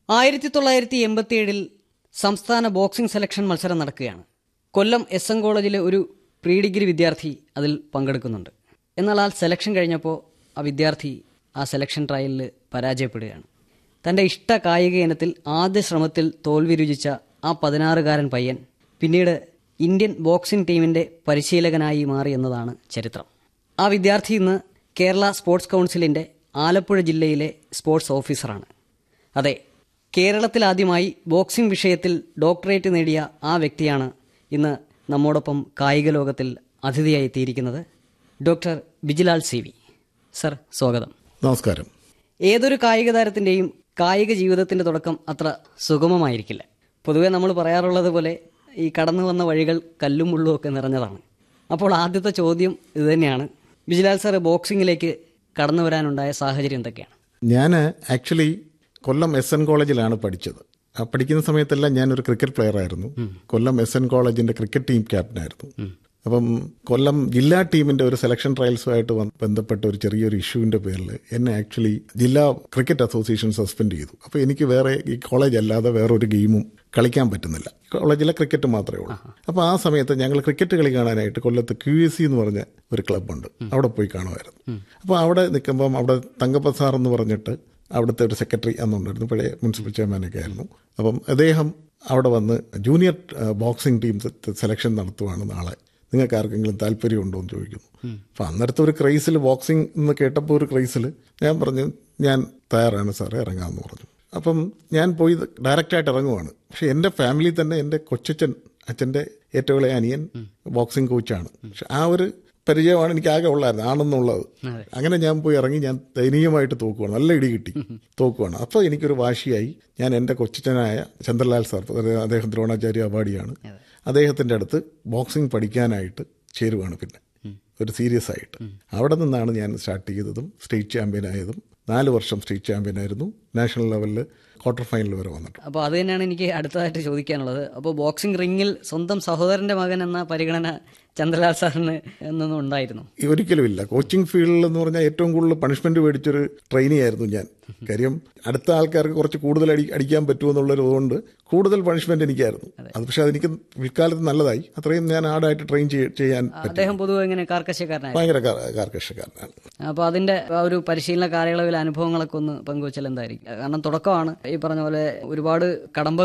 1987 സംസ്ഥാന boxing selection മത്സരം നടക്കുകയാണ്. കൊല്ലം എസ് എൻ കോളേജിലെ ഒരു പ്രീ ഡിഗ്രി വിദ്യാർത്ഥി അതിൽ പങ്കെടുക്കുന്നുണ്ട്. എന്നാൽ ആ സെലക്ഷൻ കഴിഞ്ഞപ്പോൾ ആ വിദ്യാർത്ഥി ആ സെലക്ഷൻ ട്രയലിൽ പരാജയപ്പെടുകയാണ്. തൻ്റെ ഇഷ്ട കായിക ഇനത്തിൽ ആദ്യ ശ്രമത്തിൽ തോൽവി രുചിച്ച ആ 16-കാരൻ പയ്യൻ പിന്നീട് ഇന്ത്യൻ ബോക്സിംഗ് ടീമിൻ്റെ പരിശീലകനായി മാറി എന്നതാണ് ചരിത്രം. ആ വിദ്യാർത്ഥി ഇന്ന് കേരള സ്പോർട്സ് കൗൺസിലിൻ്റെ ആലപ്പുഴ ജില്ലയിലെ സ്പോർട്സ് ഓഫീസറാണ്. അതെ, കേരളത്തിലാദ്യമായി ബോക്സിംഗ് വിഷയത്തിൽ ഡോക്ടറേറ്റ് നേടിയ ആ വ്യക്തിയാണ് ഇന്ന് നമ്മോടൊപ്പം കായിക ലോകത്തിൽ അതിഥിയായി എത്തിയിരിക്കുന്നത്. Doctor Bijilal CV. സർ, സ്വാഗതം. നമസ്കാരം. ഏതൊരു കായിക താരത്തിൻ്റെയും കായിക ജീവിതത്തിൻ്റെ തുടക്കം അത്ര സുഗമമായിരിക്കില്ല. പൊതുവെ നമ്മൾ പറയാറുള്ളത് പോലെ ഈ കടന്നു വന്ന വഴികൾ കല്ലും മുള്ളും ഒക്കെ നിറഞ്ഞതാണ്. അപ്പോൾ ആദ്യത്തെ ചോദ്യം ഇതുതന്നെയാണ്. ബിജിലാൽ സാർ, ബോക്സിങ്ങിലേക്ക് കടന്നു വരാനുണ്ടായ സാഹചര്യം എന്തൊക്കെയാണ്? ഞാൻ ആക്ച്വലി കൊല്ലം എസ് എൻ കോളേജിലാണ് പഠിച്ചത്. പഠിക്കുന്ന സമയത്തെല്ലാം ഞാനൊരു ക്രിക്കറ്റ് പ്ലെയർ ആയിരുന്നു. കൊല്ലം എസ് എൻ കോളേജിന്റെ ക്രിക്കറ്റ് ടീം ക്യാപ്റ്റനായിരുന്നു. അപ്പം കൊല്ലം ജില്ലാ ടീമിന്റെ ഒരു സെലക്ഷൻ ട്രയൽസുമായിട്ട് ബന്ധപ്പെട്ട ഒരു ചെറിയൊരു ഇഷ്യൂവിന്റെ പേരിൽ എന്നെ ആക്ച്വലി ജില്ലാ ക്രിക്കറ്റ് അസോസിയേഷൻ സസ്പെൻഡ് ചെയ്തു. അപ്പോൾ എനിക്ക് വേറെ ഈ കോളേജ് അല്ലാതെ വേറെ ഒരു ഗെയിമും കളിക്കാൻ പറ്റുന്നില്ല. കോളേജിലെ ക്രിക്കറ്റ് മാത്രമേ ഉള്ളൂ. അപ്പോൾ ആ സമയത്ത് ഞങ്ങൾ ക്രിക്കറ്റ് കളി കാണാനായിട്ട് കൊല്ലത്ത് QSC എന്ന് പറഞ്ഞ ഒരു ക്ലബ്ബുണ്ട്, അവിടെ പോയി കാണുമായിരുന്നു. അപ്പോൾ അവിടെ നിൽക്കുമ്പം അവിടെ തങ്കപ്പ സാർ എന്ന് പറഞ്ഞിട്ട് അവിടുത്തെ ഒരു സെക്രട്ടറി അന്നുണ്ടായിരുന്നു, പഴയ മുനിസിപ്പൽ ചെയർമാനൊക്കെ ആയിരുന്നു. അപ്പം അദ്ദേഹം അവിടെ വന്ന് ജൂനിയർ ബോക്സിംഗ് ടീം സെലക്ഷൻ നടത്തുവാണ് നാളെ, നിങ്ങൾക്ക് ആർക്കെങ്കിലും താല്പര്യമുണ്ടോ എന്ന് ചോദിക്കുന്നു. അപ്പം അന്നേരത്തെ ഒരു ക്രൈസിൽ ബോക്സിംഗ് എന്ന് കേട്ടപ്പോൾ ഒരു ക്രൈസിൽ ഞാൻ പറഞ്ഞു ഞാൻ തയ്യാറാണ് സാറേ, ഇറങ്ങാമെന്ന് പറഞ്ഞു. അപ്പം ഞാൻ പോയി ഡയറക്റ്റായിട്ട് ഇറങ്ങുവാണ്. പക്ഷെ എൻ്റെ ഫാമിലി തന്നെ എൻ്റെ അച്ഛൻ്റെ ഏറ്റവും ഇളയ അനിയൻ ബോക്സിംഗ് കോച്ചാണ്. പക്ഷെ ആ ഒരു പരിചയമാണ് എനിക്ക് ആകെ ഉള്ളായിരുന്നു, ആണെന്നുള്ളത്. അങ്ങനെ ഞാൻ പോയി ഇറങ്ങി, ഞാൻ ദയനീയമായിട്ട് തോക്കുവാണ്, നല്ല ഇടി കിട്ടി, തോക്കുവാണ്. അപ്പോൾ എനിക്കൊരു വാശിയായി. ഞാൻ എൻ്റെ കൊച്ചനായ ചന്ദ്രലാൽ സാർ, അദ്ദേഹം ദ്രോണാചാര്യ അവാർഡിയാണ്, അദ്ദേഹത്തിൻ്റെ അടുത്ത് ബോക്സിംഗ് പഠിക്കാനായിട്ട് ചേരുവാണ്. പിന്നെ ഒരു സീരിയസ് ആയിട്ട് അവിടെ നിന്നാണ് ഞാൻ സ്റ്റാർട്ട് ചെയ്തതും സ്റ്റേറ്റ് ചാമ്പ്യനായതും. 4 വർഷം സ്റ്റേറ്റ് ചാമ്പ്യനായിരുന്നു. നാഷണൽ ലെവലിൽ ക്വാർട്ടർ ഫൈനൽ വരെ വന്നിട്ടുണ്ട്. അപ്പോൾ അത് തന്നെയാണ് എനിക്ക് അടുത്തതായിട്ട് ചോദിക്കാനുള്ളത്. അപ്പോൾ ബോക്സിംഗ് റിങ്ങിൽ സ്വന്തം സഹോദരൻ്റെ മകൻ എന്ന പരിഗണന ചന്ദ്രലാൽ സാറിന് എന്നൊന്നും ഉണ്ടായിരുന്നു? ഒരിക്കലും ഇല്ല. കോച്ചിങ് ഫീൽഡിൽ എന്ന് പറഞ്ഞാൽ ഏറ്റവും കൂടുതൽ പണിഷ്മെന്റ് മേടിച്ചൊരു ട്രെയിനി ആയിരുന്നു ഞാൻ. കാര്യം അടുത്ത ആൾക്കാർക്ക് കുറച്ച് കൂടുതൽ അടിക്കാൻ പറ്റുമെന്നുള്ളതുകൊണ്ട് കൂടുതൽ പണിഷ്മെന്റ് എനിക്കായിരുന്നു. അത് പക്ഷെ അതെനിക്ക് പിൽക്കാലത്ത് നല്ലതായി. അത്രയും ഞാൻ ആടായിട്ട് ട്രെയിൻ ചെയ്യാൻ പറ്റും. അദ്ദേഹം പൊതുവെ എങ്ങനെ കാർക്കശ്യക്കാരനാണ്? ഭയങ്കര കാർക്കശ്യക്കാരനാണ്. അപ്പോൾ അതിന്റെ ഒരു പരിശീലന കാലയളവിലെ അനുഭവങ്ങളൊക്കെ ഒന്ന് പങ്കുവച്ചാൽ എന്തായിരിക്കും? കാരണം തുടക്കമാണ്, ഈ പറഞ്ഞ പോലെ ഒരുപാട് കടമ്പ